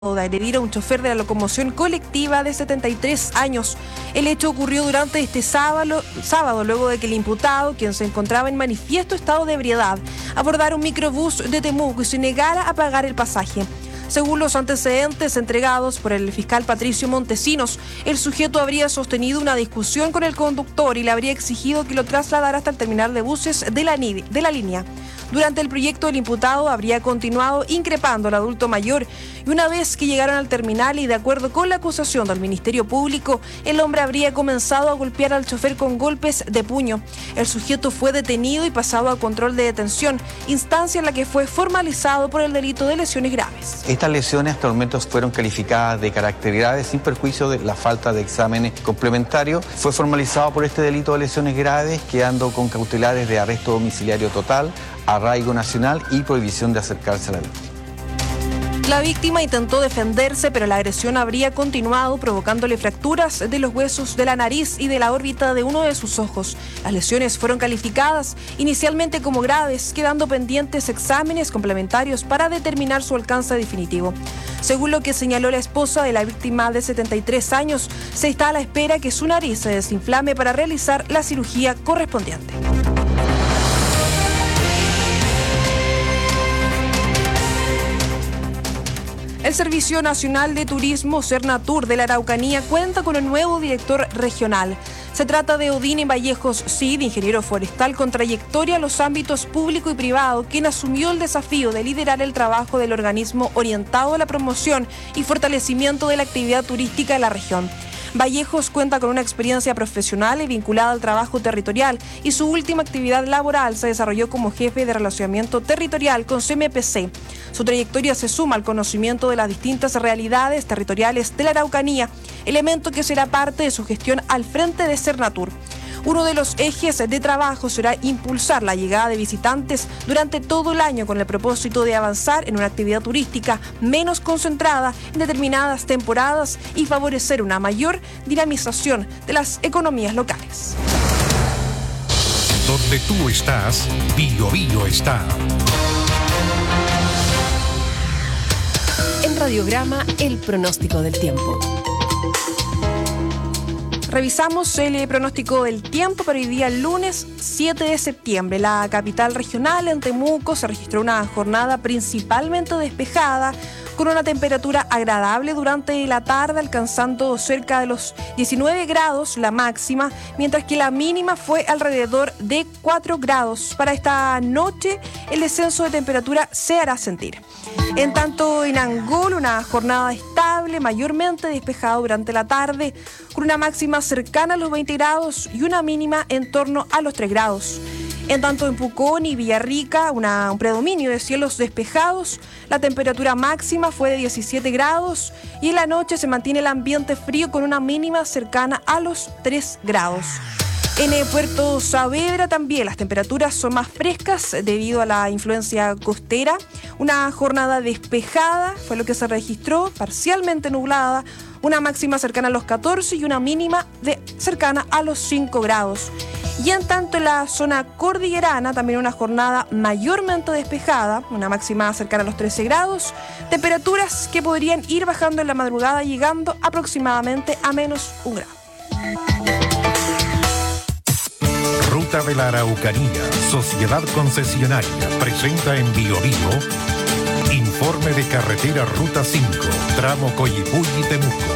de agredir a un chofer de la locomoción colectiva de 73 años. El hecho ocurrió durante este sábado, luego de que el imputado, quien se encontraba en manifiesto estado de ebriedad, abordara un microbús de Temuco y se negara a pagar el pasaje. Según los antecedentes entregados por el fiscal Patricio Montesinos, el sujeto habría sostenido una discusión con el conductor y le habría exigido que lo trasladara hasta el terminal de buses de la línea. Durante el proyecto, el imputado habría continuado increpando al adulto mayor y una vez que llegaron al terminal y de acuerdo con la acusación del Ministerio Público, el hombre habría comenzado a golpear al chofer con golpes de puño. El sujeto fue detenido y pasado a control de detención, instancia en la que fue formalizado por el delito de lesiones graves. Estas lesiones hasta el momento fueron calificadas de carácter grave sin perjuicio de la falta de exámenes complementarios. Fue formalizado por este delito de lesiones graves, quedando con cautelares de arresto domiciliario total, arraigo nacional y prohibición de acercarse a la víctima. La víctima intentó defenderse, pero la agresión habría continuado, provocándole fracturas de los huesos de la nariz y de la órbita de uno de sus ojos. Las lesiones fueron calificadas inicialmente como graves, quedando pendientes exámenes complementarios para determinar su alcance definitivo. Según lo que señaló la esposa de la víctima de 73 años, se está a la espera que su nariz se desinflame para realizar la cirugía correspondiente. El Servicio Nacional de Turismo, Sernatur, de la Araucanía, cuenta con un nuevo director regional. Se trata de Odín Vallejos Cid, ingeniero forestal con trayectoria en los ámbitos público y privado, quien asumió el desafío de liderar el trabajo del organismo orientado a la promoción y fortalecimiento de la actividad turística en la región. Vallejos cuenta con una experiencia profesional y vinculada al trabajo territorial y su última actividad laboral se desarrolló como jefe de relacionamiento territorial con CMPC. Su trayectoria se suma al conocimiento de las distintas realidades territoriales de la Araucanía, elemento que será parte de su gestión al frente de Sernatur. Uno de los ejes de trabajo será impulsar la llegada de visitantes durante todo el año con el propósito de avanzar en una actividad turística menos concentrada en determinadas temporadas y favorecer una mayor dinamización de las economías locales. Donde tú estás, Biobío está. En Radiograma, el pronóstico del tiempo. Revisamos el pronóstico del tiempo para hoy día, lunes 7 de septiembre. La capital regional, en Temuco, se registró una jornada principalmente despejada, con una temperatura agradable durante la tarde, alcanzando cerca de los 19 grados la máxima, mientras que la mínima fue alrededor de 4 grados. Para esta noche, el descenso de temperatura se hará sentir. En tanto, en Angol, una jornada estable, mayormente despejada durante la tarde, con una máxima cercana a los 20 grados y una mínima en torno a los 3 grados. En tanto, en Pucón y Villarrica, un predominio de cielos despejados, la temperatura máxima fue de 17 grados y en la noche se mantiene el ambiente frío con una mínima cercana a los 3 grados. En Puerto Saavedra también las temperaturas son más frescas debido a la influencia costera. Una jornada despejada fue lo que se registró, parcialmente nublada, una máxima cercana a los 14 y una mínima cercana a los 5 grados. Y en tanto en la zona cordillerana también una jornada mayormente despejada, una máxima cercana a los 13 grados, temperaturas que podrían ir bajando en la madrugada llegando aproximadamente a menos 1 grado. Ruta de la Araucanía, Sociedad Concesionaria, presenta en Biobío informe de carretera Ruta 5, tramo Coyipulli-Temuco.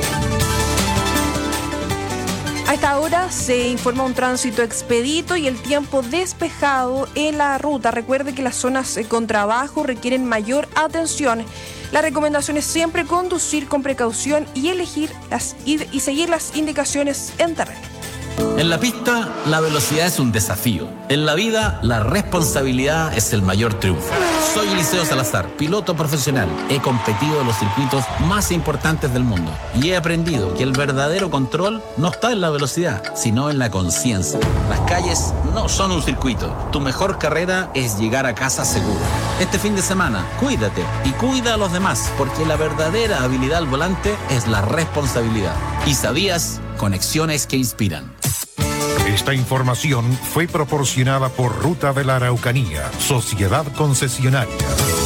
A esta hora se informa un tránsito expedito y el tiempo despejado en la ruta. Recuerde que las zonas con trabajo requieren mayor atención. La recomendación es siempre conducir con precaución y seguir las indicaciones en terreno. En la pista, la velocidad es un desafío. En la vida, la responsabilidad es el mayor triunfo. Soy Eliseo Salazar, piloto profesional. He competido en los circuitos más importantes del mundo y he aprendido que el verdadero control no está en la velocidad, sino en la conciencia. Las calles no son un circuito. Tu mejor carrera es llegar a casa seguro. Este fin de semana, cuídate y cuida a los demás, porque la verdadera habilidad al volante es la responsabilidad. ¿Y sabías? Conexiones que inspiran. Esta información fue proporcionada por Ruta de la Araucanía, Sociedad Concesionaria.